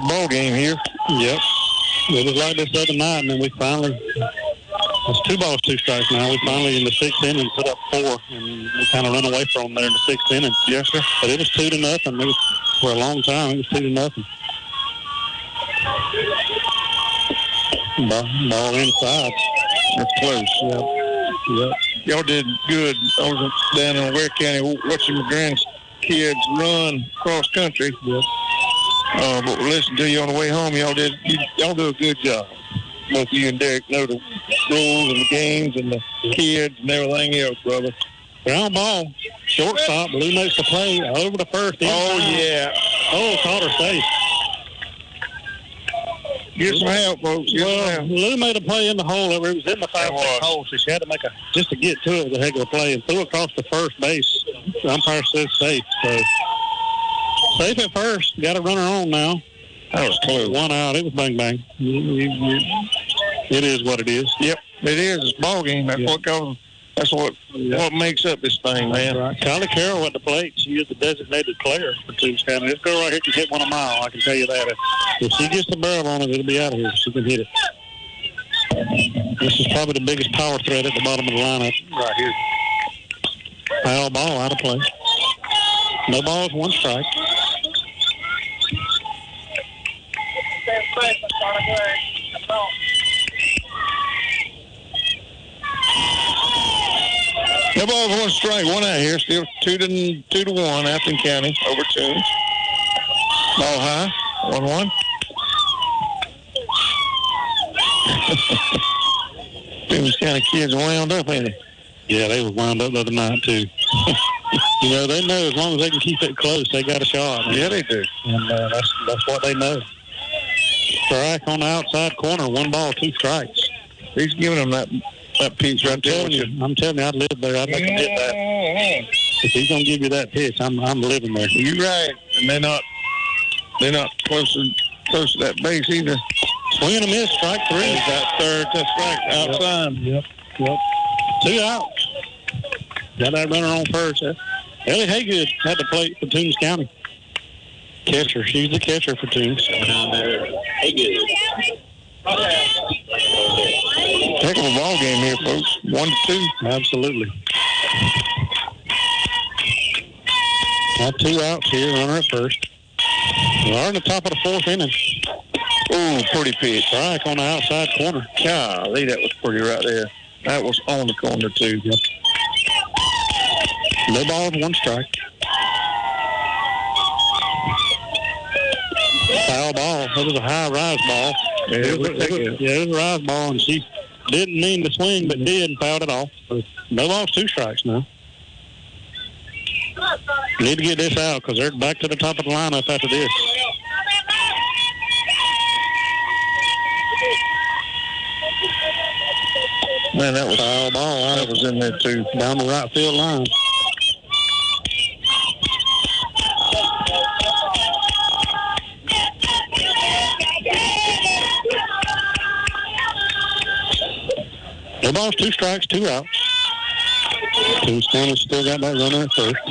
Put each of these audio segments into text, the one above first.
good ball game here. Yep. It was like this the other night, and then we finally, it's 2 balls, 2 strikes now. We finally, in the 6th inning, put up 4, and we kind of run away from them there in the 6th inning. Yes, sir. But it was 2-0. It was, for a long time, it was 2-0. Ball inside. That's close. Yep. Y'all did good over down in Ware County watching my grandkids run cross country. Yep. But we listened to you on the way home. Y'all do a good job. Both you and Derek know the rules and the games and the kids and everything else, brother. Ground ball. Shortstop. Lou makes the play over the first. Oh, yeah. Oh, caught her safe. Get some help, folks. Lou made a play in the hole. It was in the 5-6 hole, so she had to make just to get to it was a heck of a play and threw across the first base. The umpire says safe. So safe at first. Got a runner on now. That was close. 1 out. It was bang bang. It is what it is. Yep, it is. It's ball game. That's what makes up this thing, man. Right. Kylie Carroll at the plate. She is the designated player for Toombs County. This girl right here can hit 1 a mile. I can tell you that. If she gets the barrel on it, it'll be out of here. She can hit it. This is probably the biggest power threat at the bottom of the lineup right here. Foul ball out of play. No balls, 1 strike. No balls, 1 strike, 1 out here. Still 2-1, Afton County over Toombs. Ball high, 1-1. Toombs County kids wound up, ain't they? Yeah, they were wound up the other night, too. They know as long as they can keep it close, they got a shot. Yeah, they do. And that's what they know. Strike on the outside corner, 1 ball, 2 strikes. He's giving them that pitch right there. I'm telling you, I'd live there. I'd like to get that. If he's gonna give you that pitch, I'm living there. You're right, and they're not close to that base either. Swing and a miss, strike 3. There's that third strike outside. Yep. 2 outs. Got that runner on first. Ellie Haygood had to play for Toombs County. Catcher. She's the catcher for Toombs. Haygood. Heck of a ball game here, folks. 1-2. Absolutely. Got 2 outs here, runner at first. We are in the top of the 4th inning. Oh, pretty pitch. Strike on the outside corner. Golly, that was pretty right there. That was on the corner, too. Yep. No balls, 1 strike. Foul ball. That was a high rise ball. It was a rise ball, and she didn't mean to swing, but did and fouled it off. So no balls, 2 strikes now. Need to get this out because they're back to the top of the lineup after this. Man, that was foul ball. That was in there, too. Down the right field line. No balls, 2 strikes, 2 outs. Toombs County still got that runner at first.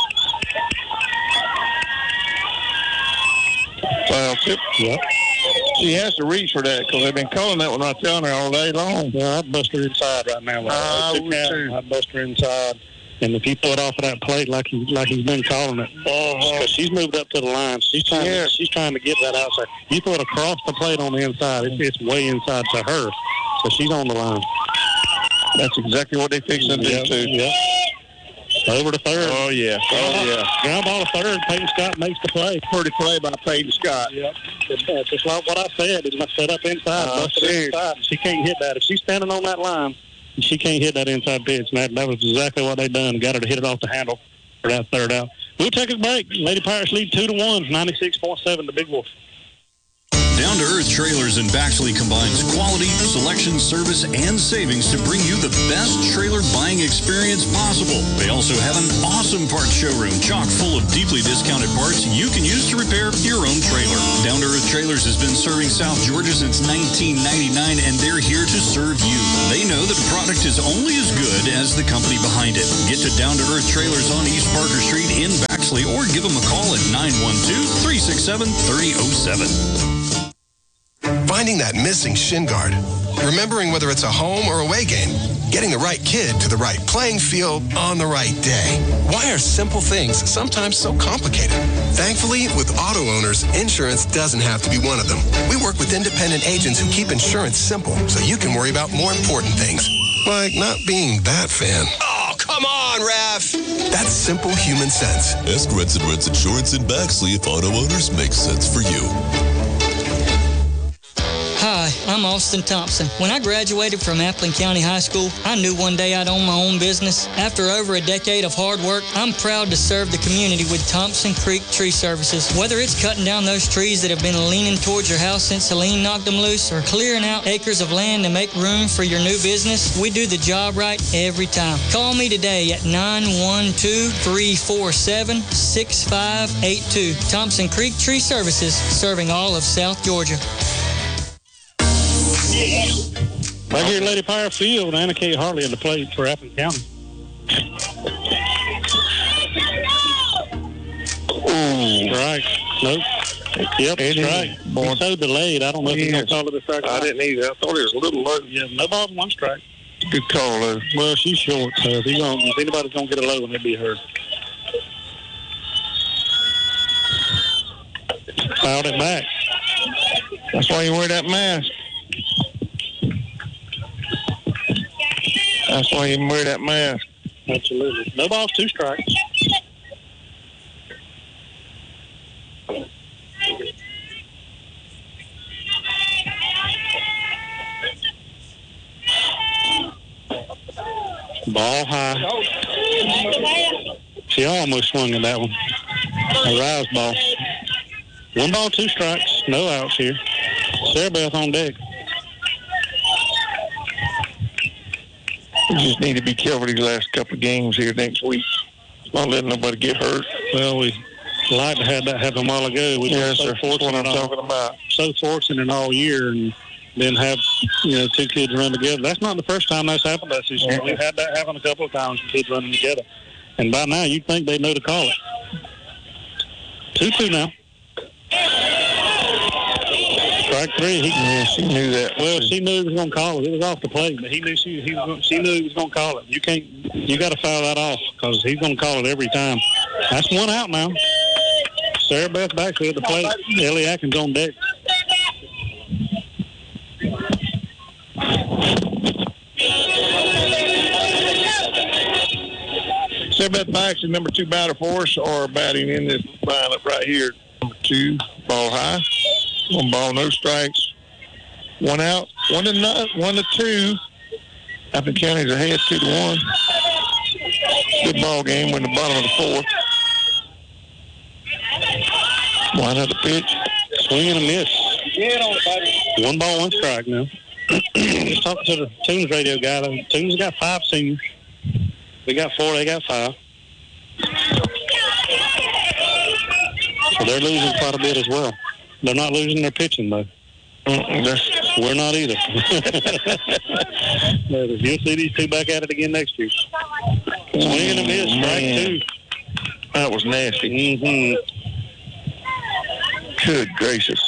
Foul tip. Yep. She has to reach for that because they've been calling that one right down there all day long. Yeah, I'd bust her inside right now. I'd bust her inside. And if you throw it off of that plate like he's been calling it, because she's moved up to the line. She's trying to get that outside. You throw it across the plate on the inside, it's way inside to her. So she's on the line. That's exactly what they fixed to do, too. Yep. Over to third. Oh, yeah. Ground ball to third. Peyton Scott makes the play. Pretty play by Peyton Scott. Yep. It's just like what I said. It's set up inside. Busted inside. She can't hit that. If she's standing on that line, she can't hit that inside pitch. And that was exactly what they done. Got her to hit it off the handle for that third out. We'll take a break. Lady Pirates lead 2-1, 96.7 to Big Wolf. Down to Earth Trailers in Baxley combines quality, selection, service, and savings to bring you the best trailer buying experience possible. They also have an awesome parts showroom chock full of deeply discounted parts you can use to repair your own trailer. Down to Earth Trailers has been serving South Georgia since 1999, and they're here to serve you. They know that a product is only as good as the company behind it. Get to Down to Earth Trailers on East Parker Street in Baxley Baxley or give them a call at 912-367-3007. Finding that missing shin guard. Remembering whether it's a home or away game. Getting the right kid to the right playing field on the right day. Why are simple things sometimes so complicated? Thankfully, with auto owners, insurance doesn't have to be one of them. We work with independent agents who keep insurance simple so you can worry about more important things. Like not being that fan. Oh, come on, Raph! That's simple human sense. Ask Rents and Rents Insurance in Baxley if auto owners make sense for you. Hi, I'm Austin Thompson. When I graduated from Appling County High School, I knew one day I'd own my own business. After over a decade of hard work, I'm proud to serve the community with Thompson Creek Tree Services. Whether it's cutting down those trees that have been leaning towards your house since Helene knocked them loose, or clearing out acres of land to make room for your new business, we do the job right every time. Call me today at 912-347-6582. Thompson Creek Tree Services, serving all of South Georgia. Right here at Lady Power Field, Anna Kay Hartley in the plate for Appling County. Strike. Nope. Yep, strike. He's so delayed. I don't know if he's going to call it a strike. I didn't either. I thought it was a little low. Yeah, no balls, one strike. Good call, though. Well, she's short, so if anybody's going to get a low one, it'd be her. Fouled it back. That's why you wear that mask. That's why you wear that mask. Absolutely. No balls, two strikes. Ball high. She almost swung at that one. A rise ball. One ball, two strikes. No outs here. Sarah Beth on deck. We just need to be careful these last couple of games here next week. Not letting nobody get hurt. Well, we like to have that happen a while ago. We've been so fortunate. That's what I'm talking about. So fortunate all year, and then have two kids run together. That's not the first time that's happened to us this year. We've had that happen a couple of times with kids running together. And by now, you'd think they know to call it. 2-2 now. Strike three. She knew that. Well, she knew he was going to call it. It was off the plate, but she knew he was going to call it. You got to foul that off because he's going to call it every time. That's one out now. Sarah Beth Baxley at the plate. Ellie Atkins on deck. Sarah Beth Baxley, number 2 batter for us, are batting in this lineup right here. Number 2, ball high. 1 ball, no strikes. 1 out. 1-2. Appling County's ahead 2-1. Good ball game. We're in the bottom of the 4th. Line up the pitch. Swing and a miss. 1 ball, 1 strike now. Just talking to the Tunes radio guy. The Tunes got 5 seniors. We got 4. They got 5. So they're losing quite a bit as well. They're not losing their pitching, though. We're not either. You'll see these two back at it again next year. Swing and a miss, strike 2. That was nasty. Mm-hmm. Good gracious.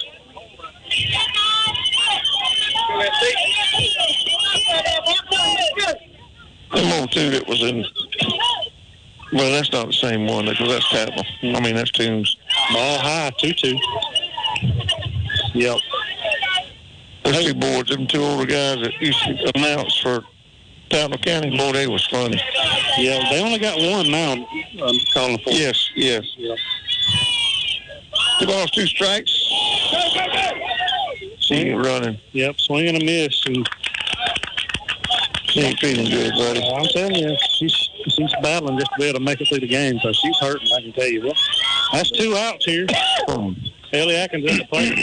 The more 2 that was in. Well, that's not the same one because that's Tattle. I mean, that's Tunes. Ball high, 2-2. Yep. Those 2 boards, them 2 older guys that used to announce for Tattle County, boy, they was funny. Yeah, they only got 1 now. I'm calling for. Yes. Yep. 2 balls, 2 strikes. She ain't running. Yep, swing and a miss. And she ain't feeling good, buddy. I'm telling you, she's battling just to be able to make it through the game, so she's hurting, I can tell you. Well, that's 2 outs here. Ellie Atkins at the plate.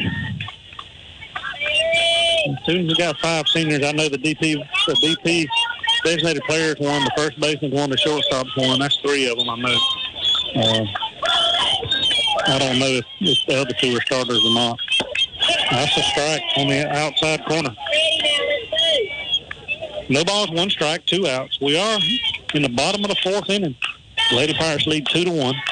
Tunes has got 5 seniors. I know the DP designated players won, the first baseman won, the shortstops won. That's 3 of them, I know. I don't know if the other 2 are starters or not. That's a strike on the outside corner. No balls, 1 strike, 2 outs. We are in the bottom of the 4th inning. Lady Pirates lead 2-1.